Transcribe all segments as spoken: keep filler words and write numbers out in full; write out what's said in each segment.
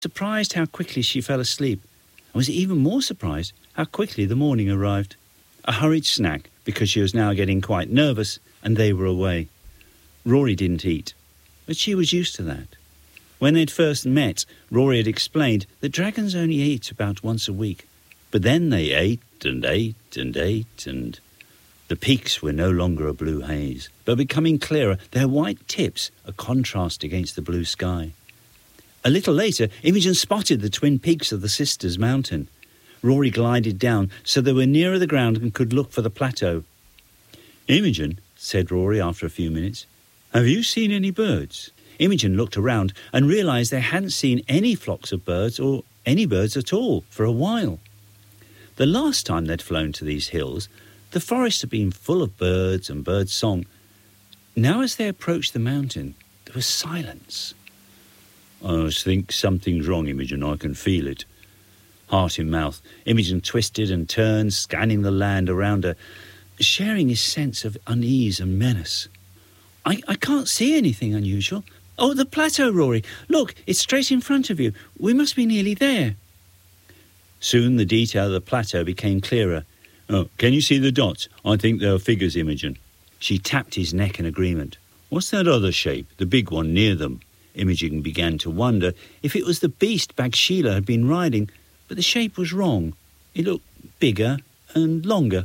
surprised how quickly she fell asleep, and was even more surprised how quickly the morning arrived. A hurried snack, because she was now getting quite nervous, and they were away. Rory didn't eat, but she was used to that. When they'd first met, Rory had explained that dragons only ate about once a week. But then they ate and ate and ate, and the peaks were no longer a blue haze, but becoming clearer, their white tips a contrast against the blue sky. A little later, Imogen spotted the twin peaks of the Sisters' Mountain. Rory glided down so they were nearer the ground and could look for the plateau. "Imogen," said Rory after a few minutes, "have you seen any birds?" Imogen looked around and realised they hadn't seen any flocks of birds or any birds at all for a while. The last time they'd flown to these hills, the forest had been full of birds and bird song. Now as they approached the mountain, there was silence. "I think something's wrong, Imogen. I can feel it." Heart in mouth, Imogen twisted and turned, scanning the land around her, sharing his sense of unease and menace. I, I can't see anything unusual. Oh, the plateau, Rory. Look, it's straight in front of you. We must be nearly there." Soon the detail of the plateau became clearer. "Oh, can you see the dots? I think they are figures, Imogen." She tapped his neck in agreement. "What's that other shape, the big one near them?" Imogen began to wonder if it was the beast Bathsheba had been riding, but the shape was wrong. It looked bigger and longer.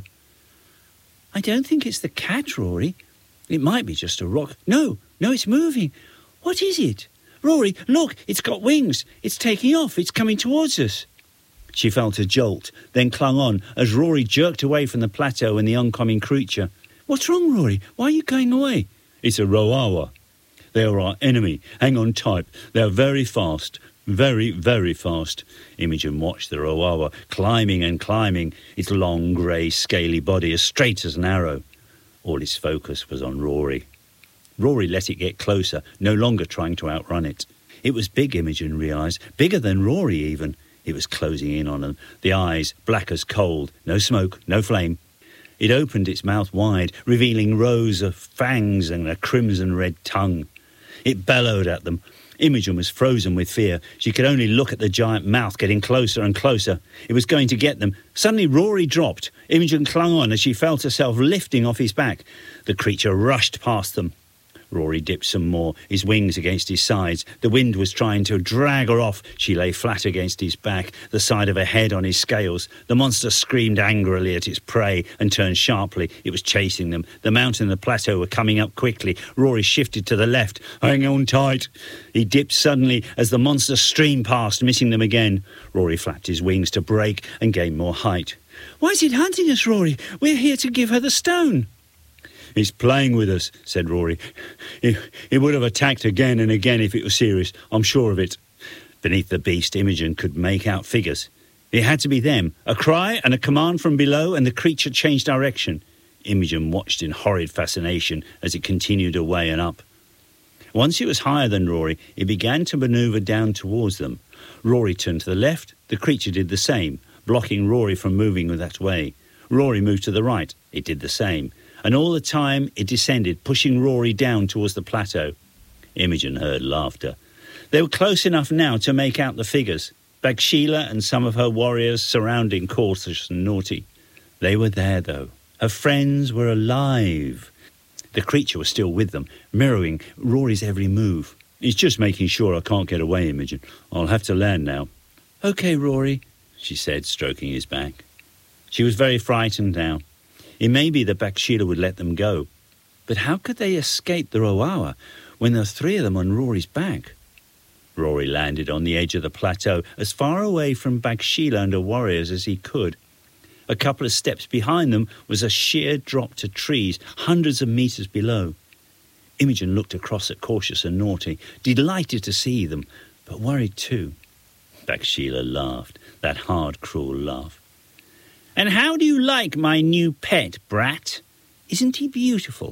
"I don't think it's the cat, Rory. It might be just a rock. No, no, it's moving. What is it? Rory, look, it's got wings. It's taking off. It's coming towards us." She felt a jolt, then clung on as Rory jerked away from the plateau and the oncoming creature. "What's wrong, Rory? Why are you going away?" "It's a Roawa. They are our enemy. Hang on tight. They are very fast. Very, very fast." Imogen watched the Roawa climbing and climbing, its long, grey, scaly body as straight as an arrow. All its focus was on Rory. Rory let it get closer, no longer trying to outrun it. It was big, Imogen realised, bigger than Rory even. It was closing in on them, the eyes black as coal, no smoke, no flame. It opened its mouth wide, revealing rows of fangs and a crimson red tongue. It bellowed at them. Imogen was frozen with fear. She could only look at the giant mouth getting closer and closer. It was going to get them. Suddenly Rory dropped. Imogen clung on as she felt herself lifting off his back. The creature rushed past them. Rory dipped some more, his wings against his sides. The wind was trying to drag her off. She lay flat against his back, the side of her head on his scales. The monster screamed angrily at its prey and turned sharply. It was chasing them. The mountain and the plateau were coming up quickly. Rory shifted to the left. "Hang on tight." He dipped suddenly as the monster streamed past, missing them again. Rory flapped his wings to break and gain more height. "Why is it hunting us, Rory? We're here to give her the stone." "It's playing with us," said Rory. It, it would have attacked again and again if it was serious. I'm sure of it." Beneath the beast, Imogen could make out figures. It had to be them. A cry and a command from below, and the creature changed direction. Imogen watched in horrid fascination as it continued away and up. Once it was higher than Rory, it began to manoeuvre down towards them. Rory turned to the left. The creature did the same, blocking Rory from moving that way. Rory moved to the right. It did the same. And all the time it descended, pushing Rory down towards the plateau. Imogen heard laughter. They were close enough now to make out the figures. Bathsheba and some of her warriors surrounding Cautious and Naughty. They were there, though. Her friends were alive. The creature was still with them, mirroring Rory's every move. "It's just making sure I can't get away, Imogen. I'll have to land now." "OK, Rory," she said, stroking his back. She was very frightened now. It may be that Bathsheba would let them go. But how could they escape the Roawa when there were three of them on Rory's back? Rory landed on the edge of the plateau, as far away from Bathsheba and her warriors as he could. A couple of steps behind them was a sheer drop to trees, hundreds of metres below. Imogen looked across at Cautious and Naughty, delighted to see them, but worried too. Bathsheba laughed, that hard, cruel laugh. "And how do you like my new pet, Brat? Isn't he beautiful?"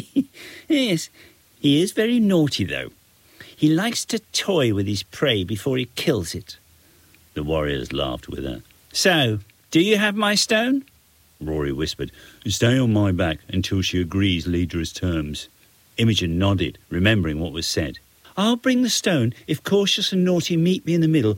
"Yes, he is very naughty, though. He likes to toy with his prey before he kills it." The warriors laughed with her. "So, do you have my stone?" Rory whispered. "Stay on my back until she agrees Ledra's terms." Imogen nodded, remembering what was said. I'll bring the stone if Cautious and Naughty meet me in the middle